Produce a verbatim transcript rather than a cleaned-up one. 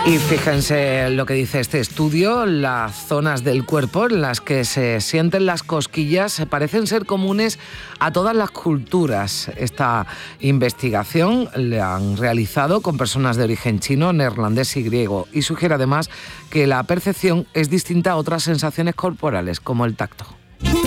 Y fíjense lo que dice este estudio, las zonas del cuerpo en las que se sienten las cosquillas parecen ser comunes a todas las culturas. Esta investigación la han realizado con personas de origen chino, neerlandés y griego y sugiere además que la percepción es distinta a otras sensaciones corporales como el tacto.